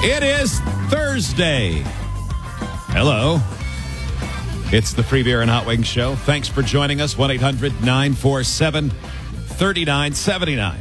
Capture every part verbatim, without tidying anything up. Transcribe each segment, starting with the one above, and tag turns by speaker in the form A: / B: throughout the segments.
A: It is Thursday. Hello. It's the Free Beer and Hot Wings Show. Thanks for joining us. one eight hundred nine four seven three nine seven nine.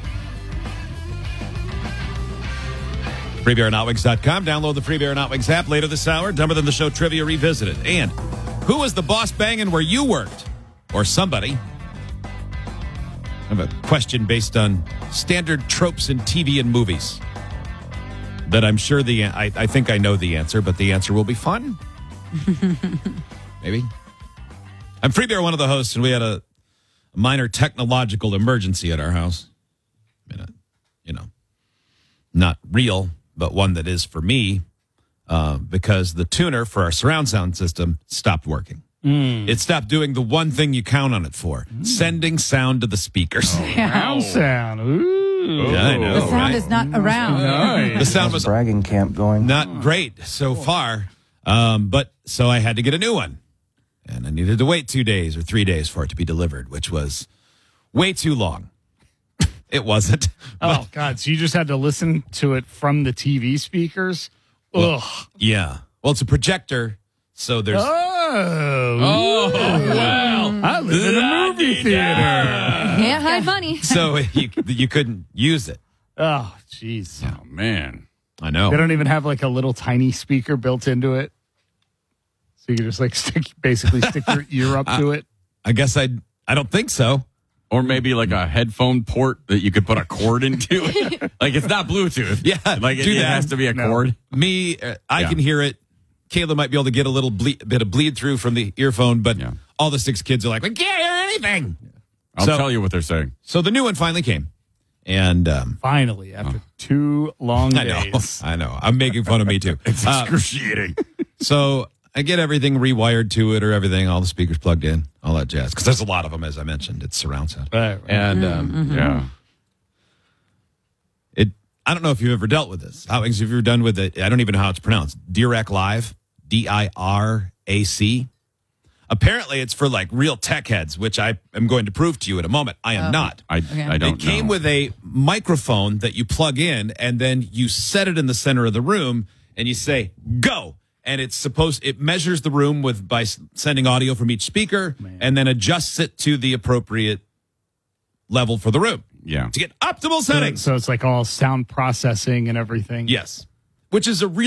A: free beer and hot wings dot com. Download the Free Beer and Hot Wings app. Later this hour, Dumber Than the Show Trivia Revisited. And who was the boss banging where you worked? Or somebody. I have a question based on standard tropes in T V and movies that I'm sure the I, I think I know the answer, but the answer will be fun. Maybe. I'm Free Beer, one of the hosts, and we had a minor technological emergency at our house. I mean, uh, you know, not real, but one that is for me, uh, because the tuner for our surround sound system stopped working. Mm. It stopped doing the one thing you count on it for, mm. sending sound to the speakers.
B: Oh, surround sound. Ooh.
A: Yeah, I know.
C: The sound
A: right?
C: is not around.
B: Nice.
A: The sound was
D: bragging camp going.
A: Not great so far, um, but so I had to get a new one. And I needed to wait two days or three days for it to be delivered, which was way too long. It wasn't.
B: Oh, God. So you just had to listen to it from the T V speakers?
A: Well,
B: Ugh.
A: Yeah. Well, it's a projector, so there's...
B: Oh.
A: Oh, well.
B: I live in a movie theater.
C: Can't hide money.
A: So you, you couldn't use it.
B: Oh, jeez.
E: Oh, man.
A: I know.
B: They don't even have like a little tiny speaker built into it. So you can just like stick, basically stick your ear up to it.
A: I guess I I don't think so.
E: Or maybe like a headphone port that you could put a cord into. Like it's not Bluetooth.
A: Yeah,
E: like it,
A: do
E: it
A: that.
E: has to be a
B: No.
E: cord.
A: Me, uh, I
E: Yeah.
A: can hear it. Kayla might be able to get a little ble- bit of bleed through from the earphone, but
E: Yeah.
A: all the six kids are like, we can't hear anything.
E: I'll
A: So-
E: tell you what they're saying.
A: So the new one finally came. And um,
B: Finally, after two long
A: I know,
B: days.
A: I know. I'm making fun of me too.
E: It's
A: Uh,
E: excruciating.
A: so I get everything rewired to it or everything, all the speakers plugged in, all that jazz. Because there's a lot of them, as I mentioned. It's surround sound.
B: Right, right.
A: And um,
E: Yeah.
A: it. I don't know if you've ever dealt with this. How have you ever done with it? I don't even know how it's pronounced. Dirac Live, D I R A C. Apparently, it's for like real tech heads, which I am going to prove to you in a moment. I am not.
E: I,
C: Okay.
E: I don't
A: It came
E: know.
A: with a microphone that you plug in, and then you set it in the center of the room, and you say "go," and it's supposed it measures the room with by s- sending audio from each speaker, and then adjusts it to the appropriate level for the room
E: Yeah.
A: to get optimal
B: So,
A: settings.
B: so it's like all sound processing and everything.
A: Yes, which is a really